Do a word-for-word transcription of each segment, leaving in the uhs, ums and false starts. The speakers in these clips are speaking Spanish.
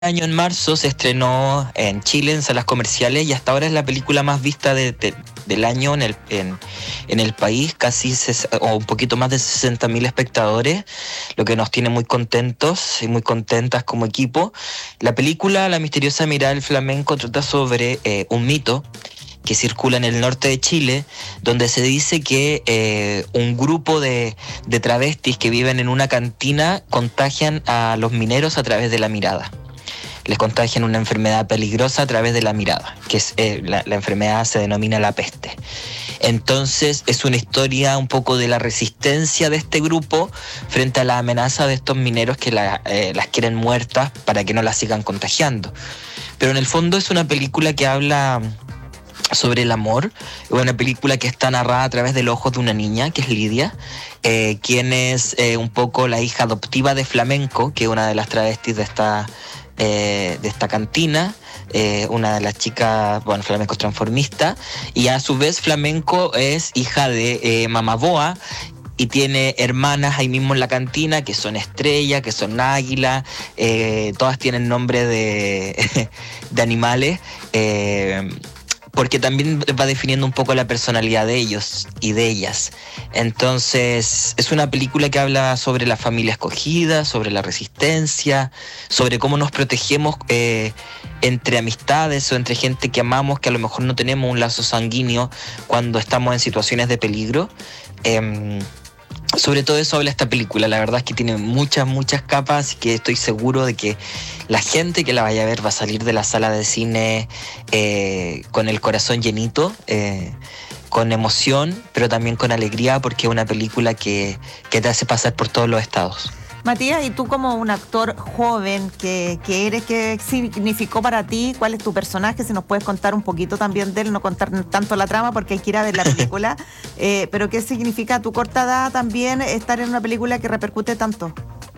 año en marzo se estrenó en Chile en salas comerciales y hasta ahora es la película más vista de, de, del año en el, en, en el país, casi ses, o un poquito más de sesenta mil espectadores, lo que nos tiene muy contentos y muy contentas como equipo. La película La misteriosa mirada del flamenco trata sobre eh, un mito que circula en el norte de Chile, donde se dice que eh, un grupo de, de travestis que viven en una cantina contagian a los mineros a través de la mirada. Les contagian una enfermedad peligrosa a través de la mirada, que es eh, la, la enfermedad se denomina la peste. Entonces es una historia un poco de la resistencia de este grupo frente a la amenaza de estos mineros que la, eh, las quieren muertas para que no las sigan contagiando. Pero en el fondo es una película que habla sobre el amor, una película que está narrada a través de los ojos de una niña, que es Lidia, eh, quien es eh, un poco la hija adoptiva de Flamenco, que es una de las travestis de esta, eh, de esta cantina, eh, una de las chicas, bueno, Flamenco es transformista, y a su vez Flamenco es hija de eh, Mamaboa, y tiene hermanas ahí mismo en la cantina que son Estrella, que son Águila, eh, todas tienen nombre de, de animales, eh, porque también va definiendo un poco la personalidad de ellos y de ellas. Entonces es una película que habla sobre la familia escogida, sobre la resistencia, sobre cómo nos protegemos eh, entre amistades o entre gente que amamos, que a lo mejor no tenemos un lazo sanguíneo cuando estamos en situaciones de peligro. Eh, Sobre todo eso habla esta película. La verdad es que tiene muchas, muchas capas y que estoy seguro de que la gente que la vaya a ver va a salir de la sala de cine eh, con el corazón llenito, eh, con emoción, pero también con alegría, porque es una película que, que te hace pasar por todos los estados. Matías, y tú como un actor joven que, que eres, ¿qué significó para ti? ¿Cuál es tu personaje? Si nos puedes contar un poquito también de él, no contar tanto la trama porque hay que ir a ver la película, eh, pero ¿qué significa a tu corta edad también estar en una película que repercute tanto?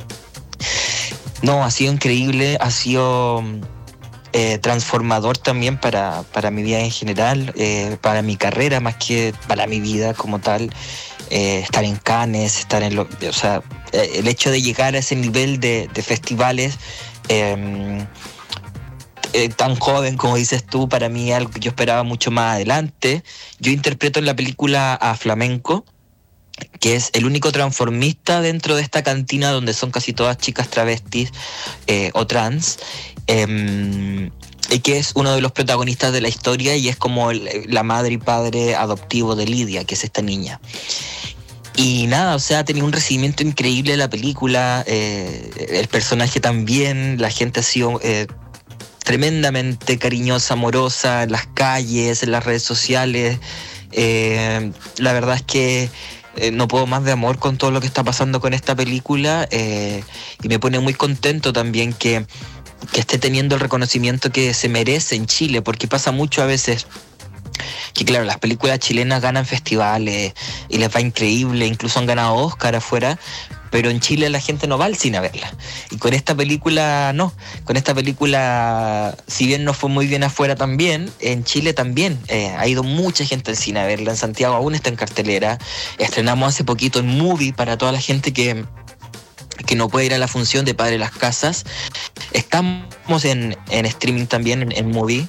No, ha sido increíble, ha sido eh, transformador también para, para mi vida en general, eh, para mi carrera más que para mi vida como tal. Eh, estar en Cannes, estar en lo, o sea, eh, el hecho de llegar a ese nivel de, de festivales eh, eh, tan joven como dices tú, para mí es algo que yo esperaba mucho más adelante. Yo interpreto en la película a Flamenco, que es el único transformista dentro de esta cantina donde son casi todas chicas travestis eh, o trans, eh, y que es uno de los protagonistas de la historia y es como el, la madre y padre adoptivo de Lidia, que es esta niña. Y nada, o sea, ha tenido un recibimiento increíble de la película, eh, el personaje también, la gente ha sido eh, tremendamente cariñosa, amorosa en las calles, en las redes sociales. Eh, la verdad es que eh, no puedo más de amor con todo lo que está pasando con esta película, eh, y me pone muy contento también que, que esté teniendo el reconocimiento que se merece en Chile, porque pasa mucho a veces que claro, las películas chilenas ganan festivales y les va increíble, incluso han ganado Oscar afuera, pero en Chile la gente no va al cine a verla. Y con esta película no, con esta película, si bien no fue muy bien afuera también, en Chile también eh, ha ido mucha gente al cine a verla, en Santiago aún está en cartelera, estrenamos hace poquito en Movie para toda la gente que que no puede ir a la función de Padre Las Casas. Estamos en, en streaming también, en, en Movie.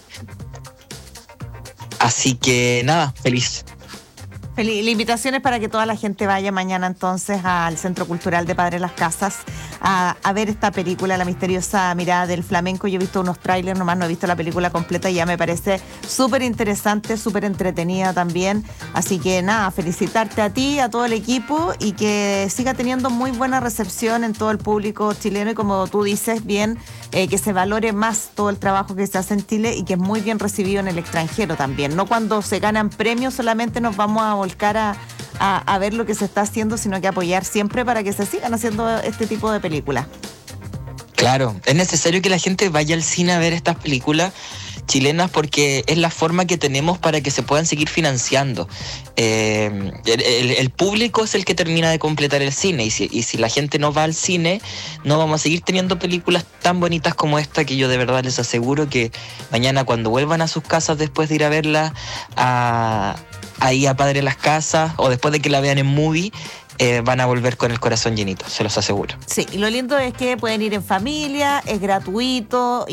Así que nada, feliz. Feliz. La invitación es para que toda la gente vaya mañana entonces al Centro Cultural de Padre Las Casas a, a ver esta película, La misteriosa mirada del flamenco. Yo he visto unos trailers, nomás no he visto la película completa y ya me parece súper interesante, súper entretenida también. Así que nada, felicitarte a ti, a todo el equipo y que siga teniendo muy buena recepción en todo el público chileno y como tú dices bien, eh, que se valore más todo el trabajo que se hace en Chile y que es muy bien recibido en el extranjero también. No cuando se ganan premios solamente nos vamos a volcar a, a, a ver lo que se está haciendo, sino que apoyar siempre para que se sigan haciendo este tipo de películas. Claro, es necesario que la gente vaya al cine a ver estas películas chilenas porque es la forma que tenemos para que se puedan seguir financiando. Eh, el, el, el público es el que termina de completar el cine y si, y si la gente no va al cine, no vamos a seguir teniendo películas tan bonitas como esta, que yo de verdad les aseguro que mañana cuando vuelvan a sus casas después de ir a verla a, ahí a Padre Las Casas o después de que la vean en Movie, eh, van a volver con el corazón llenito, se los aseguro. Sí, y lo lindo es que pueden ir en familia, es gratuito.